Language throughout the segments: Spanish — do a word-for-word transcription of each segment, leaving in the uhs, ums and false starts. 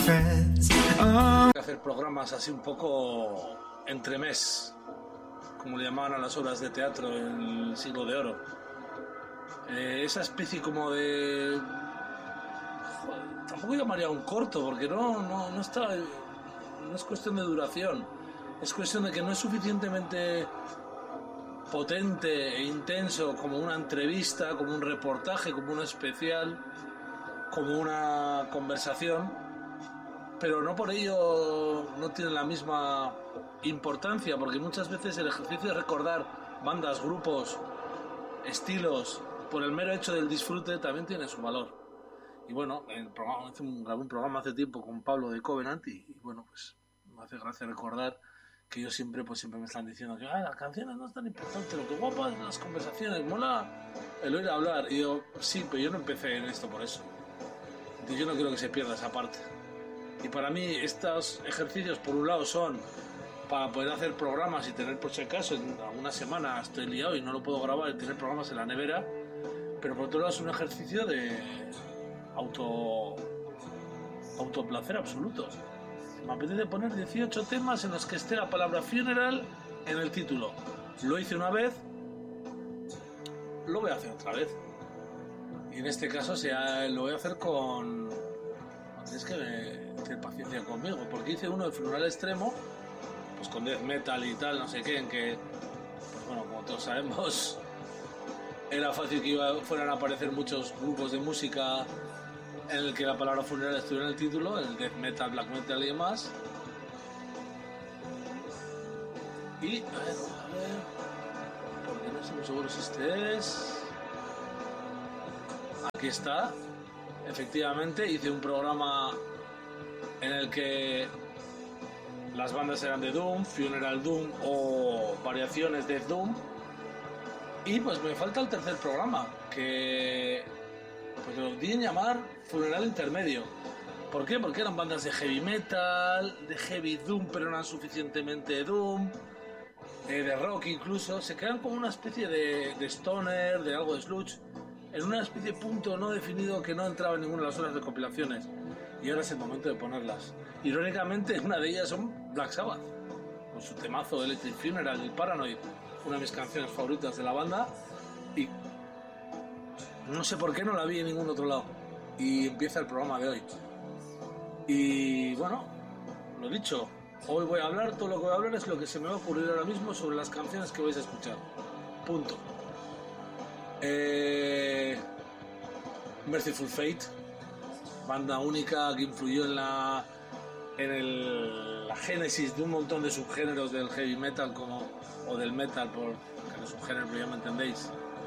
friends. Oh. Hacer programas así un poco entremés, como le llamaban a las obras de teatro en el siglo de oro. Eh, esa especie como de... Joder, tampoco llamaría un corto, porque no, no, no está... No es cuestión de duración, es cuestión de que no es suficientemente potente e intenso como una entrevista, como un reportaje, como un especial, como una conversación, pero no por ello no tiene la misma importancia, porque muchas veces el ejercicio de recordar bandas, grupos, estilos, por el mero hecho del disfrute también tiene su valor. Y bueno, el programa, hice un, grabé un programa hace tiempo con Pablo de Covenant y, y bueno, pues me hace gracia recordar que ellos siempre pues siempre me están diciendo que ah, las canciones no es tan importante, lo que guapa es las conversaciones, mola el oír hablar. Y yo, sí, pero yo no empecé en esto por eso. Entonces yo no quiero que se pierda esa parte. Y para mí estos ejercicios por un lado son para poder hacer programas y tener, por si acaso, en alguna semana estoy liado y no lo puedo grabar y tener programas en la nevera, pero por otro lado es un ejercicio de auto autoplacer absoluto. Me apetece poner dieciocho temas en los que esté la palabra funeral en el título. Lo hice una vez, lo voy a hacer otra vez. Y en este caso sea, lo voy a hacer con... Tienes que tener paciencia conmigo, porque hice uno de funeral extremo, pues con death metal y tal, no sé qué, en que, pues bueno, como todos sabemos, era fácil que iba, fueran a aparecer muchos grupos de música en el que la palabra funeral estuviera en el título, el death metal, black metal y demás. Y, a ver, a ver, porque no estoy muy seguro si este es... Aquí está. Efectivamente, hice un programa en el que las bandas eran de Doom, Funeral Doom o variaciones de Doom. Y pues me falta el tercer programa, que pues lo di en llamar Funeral Intermedio. ¿Por qué? Porque eran bandas de heavy metal, de heavy Doom, pero no eran suficientemente Doom, eh, de rock incluso. Se crean como una especie de, de stoner, de algo de sludge, en una especie de punto no definido que no entraba en ninguna de las horas de compilaciones. Y ahora es el momento de ponerlas. Irónicamente, una de ellas son Black Sabbath, con su temazo Electric Funeral y Paranoid, una de mis canciones favoritas de la banda. Y no sé por qué no la vi en ningún otro lado. Y empieza el programa de hoy. Y bueno, lo dicho, hoy voy a hablar, todo lo que voy a hablar es lo que se me va a ocurrir ahora mismo sobre las canciones que vais a escuchar. Punto. Eh, Merciful Fate, banda única que influyó en la en el, la génesis de un montón de subgéneros del heavy metal como o del metal, por que no es un género, pero ya me entendéis.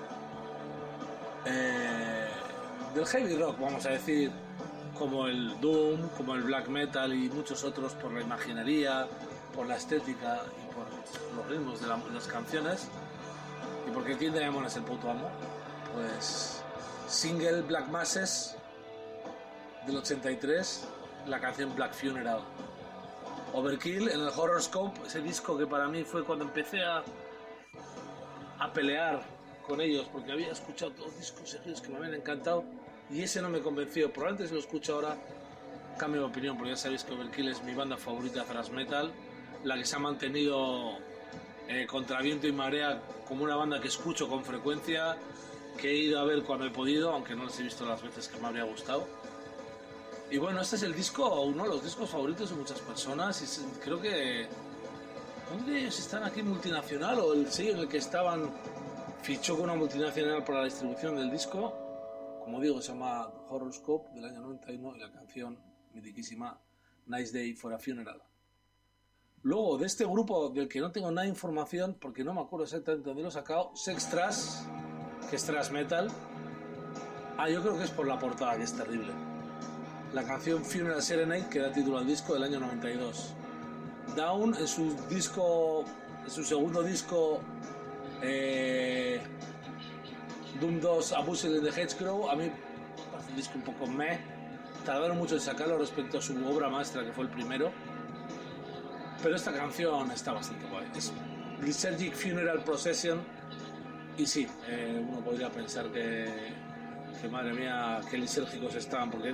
Eh, del heavy rock, vamos a decir, como el doom, como el black metal y muchos otros, por la imaginería, por la estética y por los ritmos de, la, de las canciones. ¿Y porque King Diamond es el puto amo? Pues single Black Masses del ochenta y tres, la canción Black Funeral. Overkill en el Horrorscope, ese disco que para mí fue cuando empecé a a pelear con ellos, porque había escuchado todos discos seguidos que me habían encantado y ese no me convenció. Probablemente si lo escucho ahora cambio de opinión, porque ya sabéis que Overkill es mi banda favorita de thrash metal, la que se ha mantenido eh, contra viento y marea como una banda que escucho con frecuencia, que he ido a ver cuando he podido, aunque no les he visto las veces que me habría gustado. Y bueno, este es el disco, uno de los discos favoritos de muchas personas, y creo que ¿dónde de ellos están aquí? Multinacional, o el sello en el que estaban fichó con una multinacional para la distribución del disco. Como digo, se llama Horrorscope, del año noventa y uno, y la canción mitiquísima Nice Day for a Funeral. Luego, de este grupo del que no tengo nada de información, porque no me acuerdo exactamente dónde lo he sacado, Sex Trash, que es thrash metal. Ah, yo creo que es por la portada, que es terrible. La canción Funeral Serenade, que da título al disco, del año noventa y dos. Down, en su disco, en su segundo disco, eh, Doom dos, Abused in the Hedgerow, a mí me parece un disco un poco meh. Tardaron mucho en sacarlo respecto a su obra maestra, que fue el primero. Pero esta canción está bastante guay. Es Lysergic Funeral Procession. Y sí, eh, uno podría pensar que, que madre mía, qué lisérgicos estaban, porque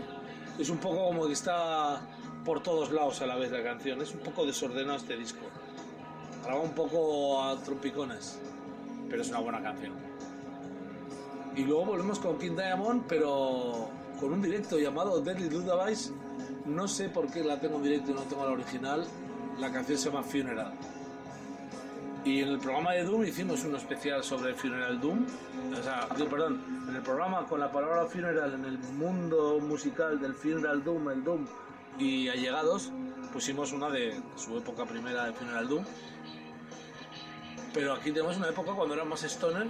Es un poco como que está por todos lados a la vez la canción. Es un poco desordenado este disco. Graba un poco a trompicones, pero es una buena canción. Y luego volvemos con King Diamond, pero con un directo llamado Deadly Lullabies. No sé por qué la tengo en directo y no tengo la original. La canción se llama Funeral. Y en el programa de Doom hicimos uno especial sobre Funeral Doom. O sea, digo, perdón, en el programa con la palabra funeral en el mundo musical del Funeral Doom, el Doom y allegados, pusimos una de su época primera de Funeral Doom. Pero aquí tenemos una época cuando era más stoner,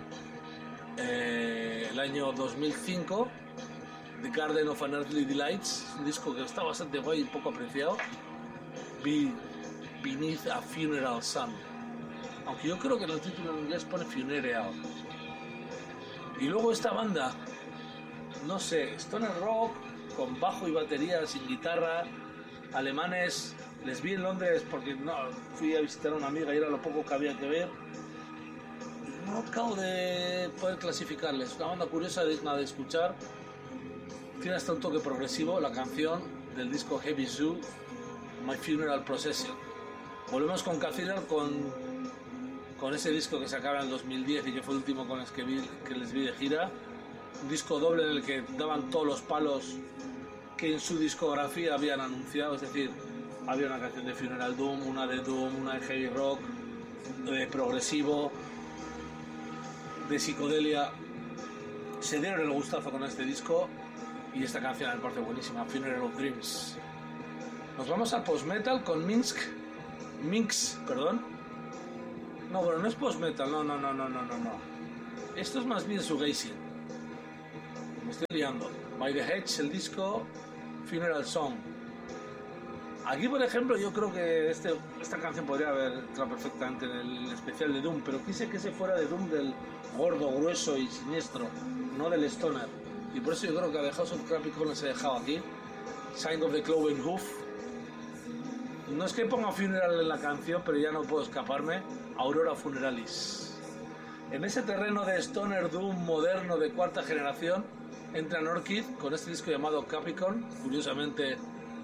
eh, el año dos mil cinco, The Garden of Unearthly Delights, un disco que está bastante guay y poco apreciado, Be Beneath a Funeral Sun. Aunque yo creo que en el título en inglés pone Funeral. Y luego esta banda, no sé, stoner rock, con bajo y batería, sin guitarra, alemanes. Les vi en Londres porque no, fui a visitar a una amiga y era lo poco que había que ver. No acabo de poder clasificarles. Una banda curiosa, digna de escuchar. Tiene hasta un toque progresivo la canción del disco Heavy Zoo, My Funeral Procession. Volvemos con Cathedral, con... con ese disco que sacaron en el dos mil diez y que fue el último con el que, vi, que les vi de gira, un disco doble en el que daban todos los palos que en su discografía habían anunciado, es decir, había una canción de Funeral Doom, una de Doom, una de Heavy Rock, de progresivo, de psicodelia. Se dieron el gustazo con este disco y esta canción me parece buenísima, Funeral of Dreams. Nos vamos al post-metal con Minsk, Minx, perdón. No, bueno, no es post-metal, no, no, no, no, no, no, no. Esto es más bien shoegazing. Me estoy liando. By the Hedge, el disco Funeral Song. Aquí, por ejemplo, yo creo que este, esta canción podría haber entrado perfectamente en el especial de Doom, pero quise que se fuera de Doom del gordo, grueso y siniestro, no del stoner. Y por eso yo creo que a The House of Capricorn les he dejado aquí. Sign of the Cloven Hoof. No es que ponga Funeral en la canción, pero ya no puedo escaparme. Aurora Funeralis. En ese terreno de stoner doom moderno de cuarta generación entra Orchid con este disco llamado Capricorn, curiosamente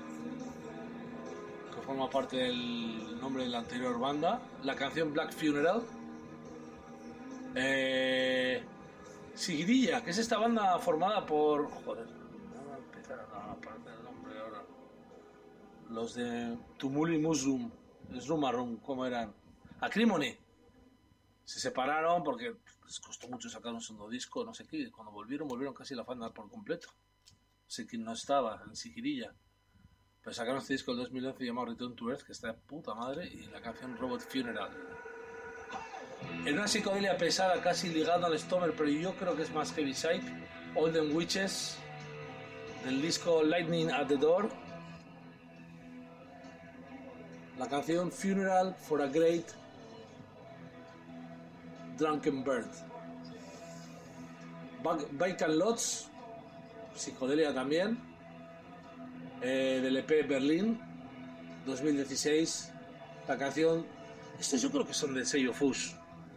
que forma parte del nombre de la anterior banda. La canción Black Funeral. Eh, Sigirilla, que es esta banda formada por... Joder, no voy a empezar a aparecer el nombre ahora. Los de Tumuli Musrum, Srumarum, ¿cómo eran? Acrimony. Se separaron porque les costó mucho sacar un segundo disco, no sé qué. Cuando volvieron, volvieron casi la banda por completo. No sé quién no estaba en Sigirilla. Pero sacaron este disco en dos mil once llamado Return to Earth, que está de puta madre, y la canción Robot Funeral. En una psicodelia pesada, casi ligada al stoner, pero yo creo que es más heavy side. Olden Witches, del disco Lightning at the Door. La canción Funeral for a Great Drunken Bird. Vacant Lots, psicodelia también, eh, del E P Berlín dos mil dieciséis. La canción, estos yo creo que son del sello Fush,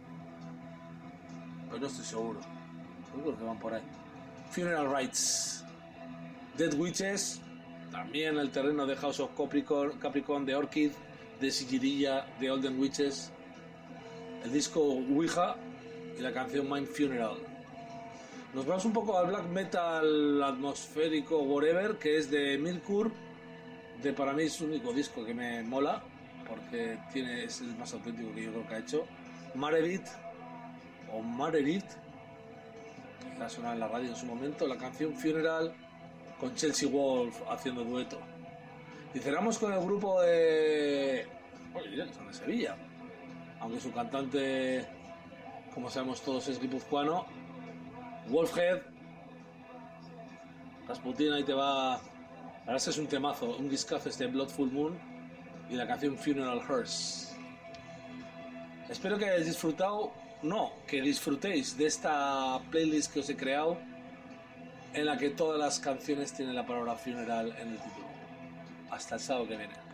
pero no estoy seguro, yo creo que van por ahí. Funeral Rites. Dead Witches, también el terreno de House of Capricorn, Capricorn de Orchid, de Sigirilla, de Olden Witches. El disco Ouija y la canción Mind Funeral. Nos vamos un poco al black metal atmosférico whatever, que es de Mirkur. De para mí es el único disco que me mola, porque tiene, es el más auténtico que yo creo que ha hecho. Marerit o Marerit, que ha sonado en la radio en su momento. La canción Funeral con Chelsea Wolf haciendo dueto. Y cerramos con el grupo de... Oye, son de Sevilla, aunque su cantante, como sabemos todos, es guipuzcoano. Wolfhead, Rasputin, ahí te va. Ahora es un temazo, un discazo este Blood Full Moon y la canción Funeral Hearse. Espero que hayáis disfrutado, no, que disfrutéis de esta playlist que os he creado, en la que todas las canciones tienen la palabra funeral en el título. Hasta el sábado que viene.